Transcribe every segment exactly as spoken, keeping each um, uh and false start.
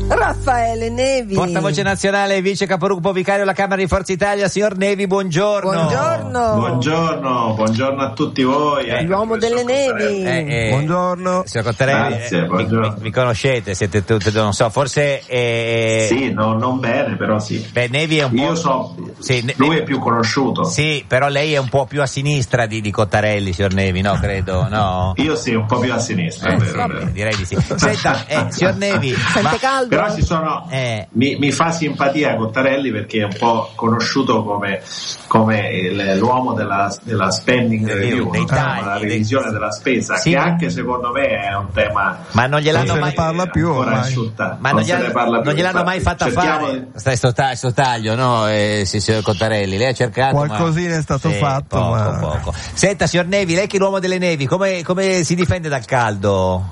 Raffaele Nevi, portavoce nazionale, vice capogruppo vicario alla Camera di Forza Italia. Signor Nevi, buongiorno. Buongiorno. Buongiorno, buongiorno a tutti voi. Eh, l'uomo delle nevi. Eh, eh, buongiorno. Signor Cottarelli, Grazie, eh, buongiorno. Mi, mi conoscete, siete tutti, non so, forse... Eh, sì, no, non bene, però sì. Beh, Nevi è un Io po'... so, sì, lui ne... è più conosciuto. Sì, però lei è un po' più a sinistra di, di Cottarelli, signor Nevi, no, credo, no? Io sì, un po' più a sinistra, Eh, vero, sì, vero. direi di sì. Senta, eh, signor Nevi... Sente ma... caldo? Però ci sono... Eh. Mi, mi fa simpatia Cottarelli perché è un po' conosciuto come, come il, l'uomo della, della spending review, dei no? tagli, la revisione dei... della spesa, sì. che anche secondo me è un tema. Ma non gliel'hanno mai... ne parla più ormai. Ma non, non, gliela... parla più, non gliel'hanno mai fatta fare di... questo taglio, taglio, no? Eh, sì, signor Cottarelli, lei ha cercato. Qualcosina ma... è stato sì, fatto, poco, ma... poco. Senta, signor Nevi, lei che è l'uomo delle nevi, come, come si difende dal caldo?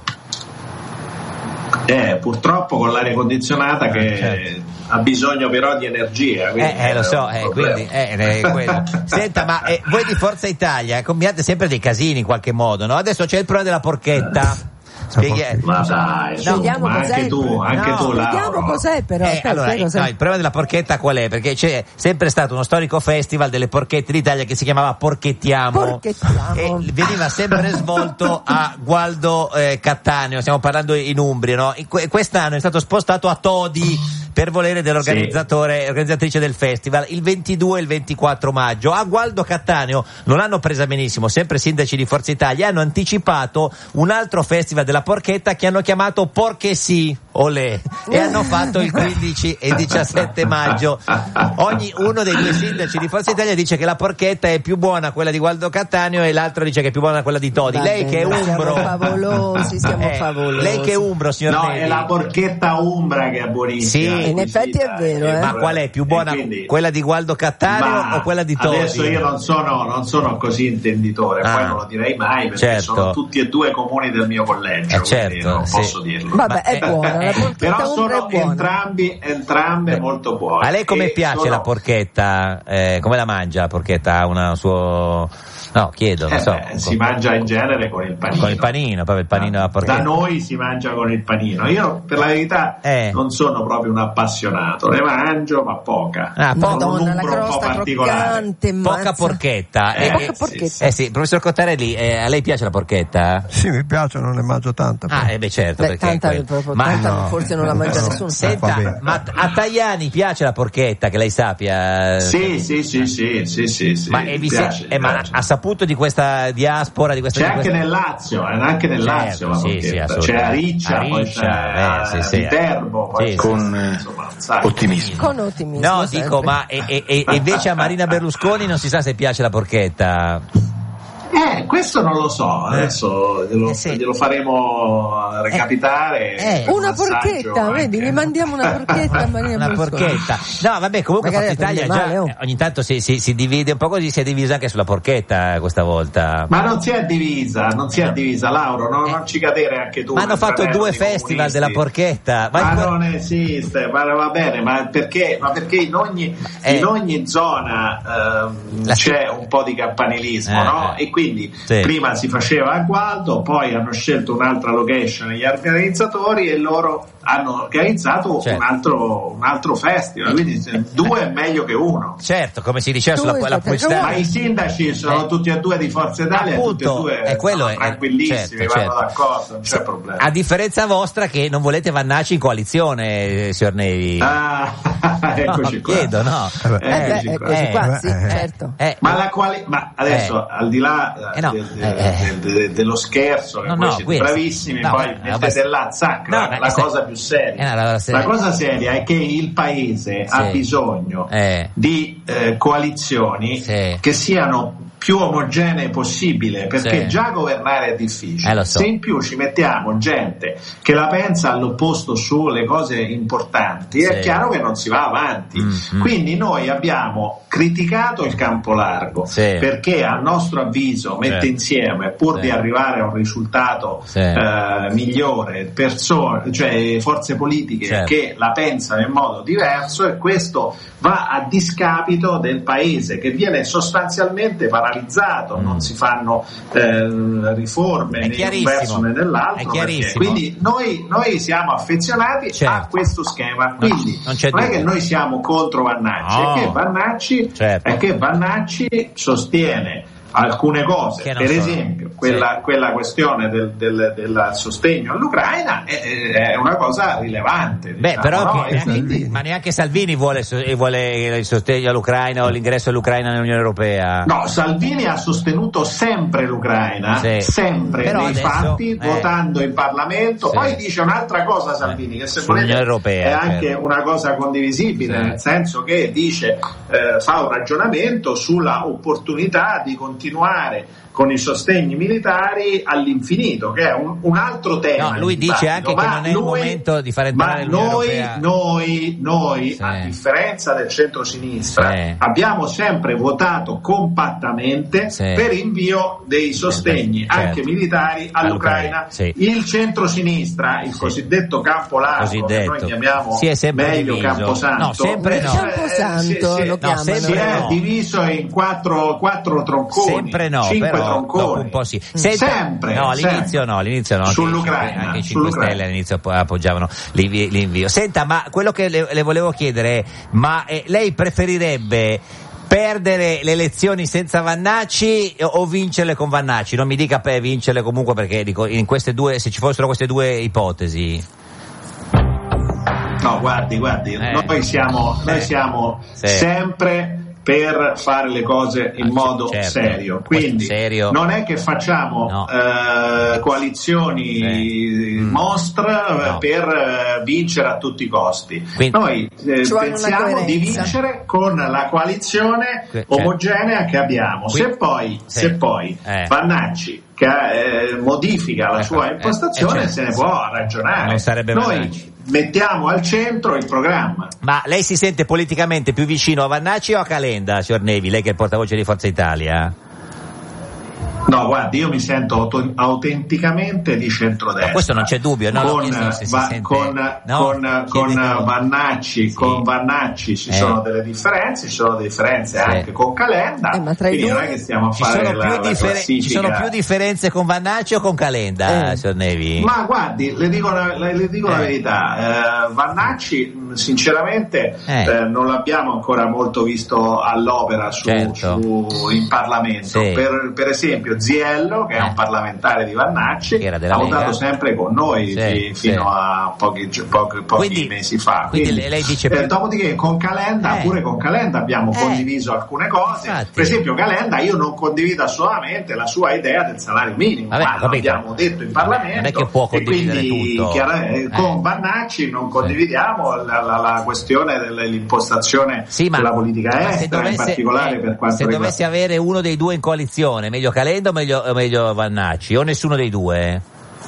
Eh, purtroppo con l'aria condizionata che certo. ha bisogno però di energia. Eh, eh lo so, eh, quindi eh, eh, quello. Senta, ma eh, voi di Forza Italia combinate sempre dei casini in qualche modo, no? Adesso c'è il problema della porchetta. Spieghi... Ma dai, no, su, ma anche tu, anche no, tu, Lauro. Cos'è però? Eh, allora, no, il problema della porchetta qual è? Perché c'è sempre stato uno storico festival delle porchette d'Italia che si chiamava Porchettiamo, Porchettiamo. e veniva sempre svolto a Gualdo eh, Cattaneo, stiamo parlando in Umbria, no? Quest'anno è stato spostato a Todi per volere dell'organizzatore, sì. organizzatrice del festival, il ventidue e il ventiquattro maggio. A Gualdo Cattaneo non l'hanno presa benissimo, sempre sindaci di Forza Italia, hanno anticipato un altro festival della porchetta che hanno chiamato Porche Sì, olè, e hanno fatto il quindici e diciassette maggio. Ogni uno dei due sindaci di Forza Italia dice che la porchetta è più buona quella di Gualdo Cattaneo e l'altro dice che è più buona quella di Todi. Vabbè, lei che è umbro, siamo favolosi, siamo eh, favolosi. Lei che è umbro, signor No, Nevi. è la porchetta umbra che è buonissima. Sì, in effetti è vero, eh. Ma qual è più buona, quindi, quella di Gualdo Cattaneo o quella di Todi? Adesso io non sono, non sono così intenditore, ah, poi non lo direi mai perché certo. sono tutti e due comuni del mio collegio, eh, certo, non sì. posso dirlo. Vabbè, è Ma, buona, la eh, porchetta però umbra sono è buona. entrambi, entrambe Beh, molto buone. A lei come e piace sono... la porchetta? Eh, come la mangia la porchetta? Ha una suo... No, chiedo, non eh so. beh, si mangia in genere con il panino. Con il panino, proprio il panino della porchetta. Da noi si mangia con il panino. Io per la verità eh. non sono proprio un appassionato, ne mangio ma poca. Ah, po- Madonna, la crosta croccante, poca porchetta. Eh, eh, poca eh, porchetta. Eh sì, professor Cottarelli, eh, a lei piace la porchetta? Sì, mi piace, non ne mangio tanta. Ah, eh beh certo, Beh, perché tanta, quel... proprio, ma tanta no, forse non la mangia no, nessuno. Senta, ma a Tajani piace la porchetta, che lei sappia? Sì, sì, sì, sì, sì, sì, sì. Ma, e vi piace, se... eh, ma ha saputo di questa diaspora di questa c'è di anche questa... nel Lazio, eh, anche nel certo, Lazio la sì, porchetta. sì, c'è a Riccia, a poi Riccia, c'è eh, sì, sì. Viterbo, poi sì, c'è, con insomma, sai. ottimismo. Con ottimismo. No, sempre. dico, ma e, e, e invece a Marina Berlusconi non si sa se piace la porchetta. Eh, questo non lo so, adesso glielo, eh sì. glielo faremo recapitare. Eh, eh. un Una assaggio porchetta, anche. vedi, gli mandiamo una porchetta a Marina Una Berlusconi. porchetta. No, vabbè, comunque Magari Forza Italia la prende già male, oh. ogni tanto si, si, si divide un po' così, si è divisa anche sulla porchetta questa volta. Ma non si è divisa, non si è divisa, Lauro, non, non ci cadere anche tu. Ma hanno fatto due fratelli festival comunisti. della porchetta. Ma, Ma il- non esiste, ma va bene, ma perché, ma perché in ogni, Eh. in ogni zona ehm, La- c'è un po' di campanilismo, Eh, no? eh. E quindi Sì. prima si faceva a Gualdo, poi hanno scelto un'altra location gli organizzatori e loro hanno organizzato Certo. un, altro, un altro festival, quindi se- due è meglio che uno. Certo, come si diceva Tu sulla hai quella detto, pubblicità. Ma i sindaci sono Eh. tutti e due di Forza Italia, tutti e Appunto, due è quello, sono è- tranquillissimi, certo, vanno certo. d'accordo, non c'è problema. A differenza vostra che non volete Vannacci in coalizione, signor Nevi. Ah, eccoci no, qua. chiedo, no. Eh beh, Eccoci qua. eccoci qua, sì, Eh. certo. Eh, Ma la quali... ma adesso Eh. al di là Eh no, de- de- eh. de- de- dello scherzo, che No, voi no, siete qui- bravissimi, no, poi eh, mettete abbast- là, zac, No, la, ma la se- cosa più seria. Eh, no, la- se- La cosa seria è che il paese ha Sì. bisogno Eh. di eh, coalizioni Sì. che siano più omogenee possibile, perché Sì. già governare è difficile. Eh, lo so. Se in più ci mettiamo gente che la pensa all'opposto sulle cose importanti, è Sì. chiaro che non si va avanti. Mm-hmm. Quindi noi abbiamo criticato il campo largo Sì. perché a nostro avviso mette Certo. insieme, pur Sì. di arrivare a un risultato Sì. eh, migliore, persone, cioè forze politiche Certo. che la pensano in modo diverso, e questo va a discapito del paese che viene sostanzialmente paragonato paralizzato, mm. non si fanno eh, riforme né in un verso né nell'altro, perché, quindi noi, noi siamo affezionati certo. a questo schema, quindi non, non, non è che noi siamo contro Vannacci, no. è che Vannacci, certo. è che Vannacci sostiene alcune cose, per sono. esempio quella, sì. quella questione del, del, del sostegno all'Ucraina è, è una cosa rilevante. Beh, diciamo, però no? che, neanche, ma neanche Salvini vuole, vuole il sostegno all'Ucraina o l'ingresso all'Ucraina nell'Unione Europea. No, Salvini ha sostenuto sempre l'Ucraina, sì. sempre però nei adesso, fatti, eh. votando in Parlamento. Sì. Poi dice un'altra cosa Salvini, che se volete Europea, è anche certo. una cosa condivisibile, sì. nel senso che dice eh, fa un ragionamento sulla opportunità di continuare con i sostegni militari all'infinito, che è un, un altro tema. No, lui dice anche che non è il momento di fare entrare l'Unione Europea. Noi, noi sì. a differenza del centro-sinistra, sì. abbiamo sempre votato compattamente sì. per invio dei sostegni, certo. anche militari, all'Ucraina. Sì. Il centro-sinistra, il sì. cosiddetto campo largo, cosiddetto. che noi chiamiamo sì, meglio diviso. Camposanto, no, sempre no. Camposanto si, si, lo no, si è no. diviso in quattro, quattro tronconi. Sempre no, cinque però tronconi. dopo un po' sì. Senta, sempre. No, all'inizio sempre. no, all'inizio no. Sull'Ucraina. Anche i cinque Stelle all'inizio appoggiavano l'invio. Senta, ma quello che le, le volevo chiedere è, ma eh, lei preferirebbe perdere le elezioni senza Vannacci o vincerle con Vannacci? Non mi dica per vincerle comunque, perché dico, in queste due, se ci fossero queste due ipotesi. No, guardi, guardi, eh. noi siamo, noi siamo sì. sempre per fare le cose in modo certo. serio, quindi serio. non è che facciamo no. eh, coalizioni sì. mostra no. per eh, vincere a tutti i costi. Quindi, noi eh, pensiamo di vincere con la coalizione certo. omogenea che abbiamo. Quindi, se poi, sì. se poi eh. Vannacci che eh, modifica la ecco, sua impostazione, eh, eh, certo. se ne può ragionare. Non sarebbe Noi Vannacci. mettiamo al centro il programma. Ma lei si sente politicamente più vicino a Vannacci o a Calenda, signor Nevi, lei che è il portavoce di Forza Italia? No, guardi, io mi sento auto- autenticamente di centrodestra. No, questo non c'è dubbio, no? Con, no, se va, sente... con, no, con, con Vannacci, sì. con Vannacci ci eh. sono delle differenze, ci sono delle differenze sì. anche con Calenda. Eh, ma tra i due non è che stiamo a ci fare sono la, più la differ- Ci sono più differenze con Vannacci o con Calenda, eh. signor Nevi? Ma guardi, le dico la, le dico eh. la verità, eh, Vannacci sinceramente eh. Eh, non l'abbiamo ancora molto visto all'opera su, certo. su, in Parlamento. Sì. Per, per esempio Ziello, che è un parlamentare di Vannacci, ha votato sempre con noi sì, fino sì. a pochi, pochi, pochi quindi, mesi fa. Quindi, quindi lei dice più... eh, dopodiché con Calenda, eh. pure con Calenda abbiamo eh. condiviso alcune cose. Infatti. Per esempio Calenda, io non condivido assolutamente la sua idea del salario minimo, Vabbè, ma l'abbiamo detto in Parlamento. Non è che può condividere e quindi tutto. Chiara, eh. con Vannacci non condividiamo eh. la, la, la questione dell'impostazione sì, ma, della politica estera, dovesse, in particolare eh, per quanto se riguarda... dovessi avere uno dei due in coalizione, meglio Calenda o meglio, o meglio Vannacci, o nessuno dei due?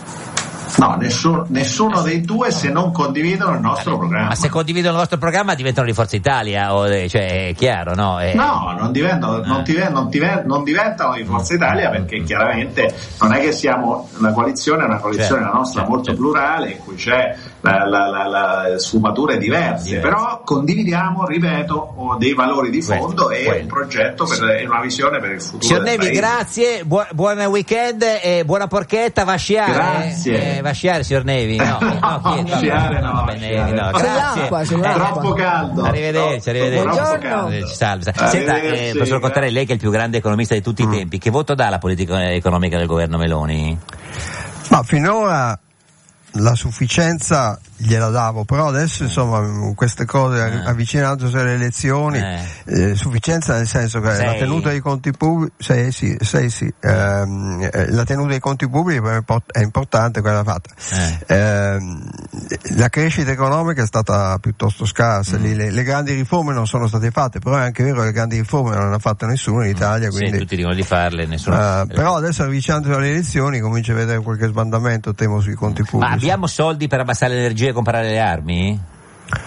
No, nessuno, nessuno dei due se non condividono il nostro ma, programma. Ma se condividono il vostro programma diventano di Forza Italia, o, cioè è chiaro, no? È... No, non diventano, ah. non, diven- non, diven- non diventano di Forza Italia, perché chiaramente non è che siamo una coalizione, è una coalizione certo, la nostra certo, molto certo. plurale, in cui c'è la, la, la, la sfumature diverse, diverse, però condividiamo, ripeto, dei valori di fondo questo, e quello. un progetto per sì. una visione per il futuro. Signor Nevi, grazie, buon, buon weekend e buona porchetta, va a sciare. Grazie. Eh, va a sciare, signor Nevi? No, no, no, no, sciare no, no, Nevi, no. Grazie. È troppo caldo. Arrivederci, arrivederci. Buongiorno. Salve. Senta, eh, professor Cottarelli, lei che è il più grande economista di tutti mm. i tempi, che voto dà alla politica economica del governo Meloni? Ma finora la sufficienza gliela davo, però adesso insomma queste cose eh. avvicinandosi alle elezioni eh. Eh, sufficienza nel senso che sei. la tenuta dei conti pubblici sei, sì, sei, sì, ehm, la tenuta dei conti pubblici è importante, quella fatta eh. ehm, la crescita economica è stata piuttosto scarsa, mm. le, le grandi riforme non sono state fatte, però è anche vero che le grandi riforme non ha fatte nessuno in Italia, quindi, sì, tutti dicono di farle, nessuno. Uh, però adesso avvicinandosi alle elezioni comincia a vedere qualche sbandamento, temo, sui conti pubblici. Ma abbiamo soldi per abbassare l'energia e comprare le armi?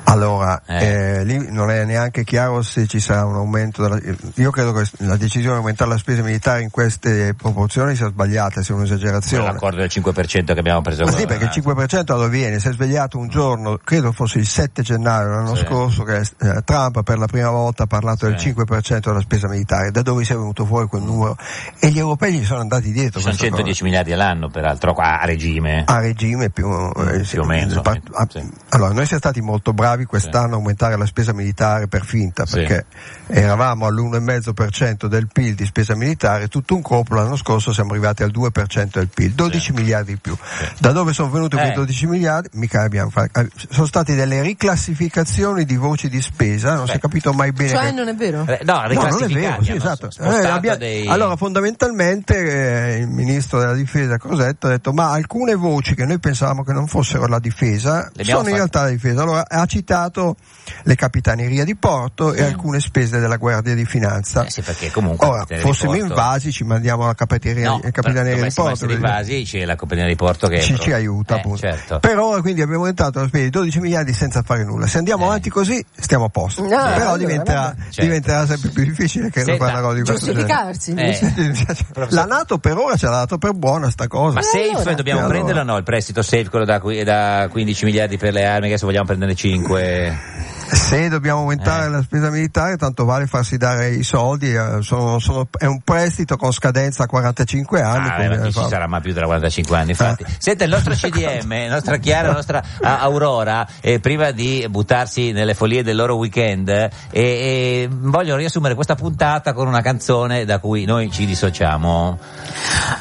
Allora, eh. Eh, lì non è neanche chiaro se ci sarà un aumento della, io credo che la decisione di aumentare la spesa militare in queste proporzioni sia sbagliata, sia un'esagerazione. L'accordo del cinque per cento che abbiamo preso. Ma sì, perché il cinque per cento allora viene, si è svegliato un giorno, credo fosse il sette gennaio l'anno sì. scorso, che eh, Trump per la prima volta ha parlato sì. del cinque per cento della spesa militare, da dove si è venuto fuori quel numero, e gli europei gli sono andati dietro. Sono centodieci cosa. miliardi all'anno peraltro a regime. A regime più, eh, più o meno. Part- a, sì. Allora, noi siamo stati molto bravi quest'anno sì. a aumentare la spesa militare per finta, perché sì. eravamo all'uno virgola cinque per cento del P I L di spesa militare, tutto un colpo. L'anno scorso siamo arrivati al due per cento del P I L, dodici sì. miliardi in più. Sì. Da dove sono venuti eh. quei dodici miliardi? Mica abbiamo fatto. Sono state delle riclassificazioni di voci di spesa, non Beh. si è capito mai bene. Cioè che... non è vero? Eh, no, no, non è vero, sì, esatto. Eh, abbia... dei... Allora, fondamentalmente eh, il ministro della difesa Crosetto ha detto: ma alcune voci che noi pensavamo che non fossero la difesa sono in realtà la difesa. Allora ha citato le capitanerie di porto sì. e alcune spese della Guardia di Finanza. Eh sì, perché comunque ora fossimo invasi ci mandiamo la capitaneria, no, capitaneria di porto. Se invasi c'è la capitaneria di porto che ci, pro... ci aiuta eh, appunto. Certo. Per ora quindi abbiamo entrato alla spesa di dodici miliardi senza fare nulla. Se andiamo eh. avanti così stiamo a posto. No, però allora, diventerà, certo. diventerà sempre più difficile che fare una cosa di questo giustificarsi. Eh. La NATO per ora ce l'ha dato per buona sta cosa. Ma safe allora. dobbiamo allora. prenderlo o no? Il prestito safe, quello da, da quindici miliardi per le armi, che adesso vogliamo prendere cinque. Se dobbiamo aumentare eh. la spesa militare, tanto vale farsi dare i soldi, eh, sono, sono, è un prestito con scadenza a quarantacinque anni. Ah, ma chi ci sarà mai più da quarantacinque anni, infatti. Eh. Senta, il nostro C D M, la nostra Chiara, la nostra uh, Aurora, eh, prima di buttarsi nelle follie del loro weekend, eh, eh, vogliono riassumere questa puntata con una canzone da cui noi ci dissociamo.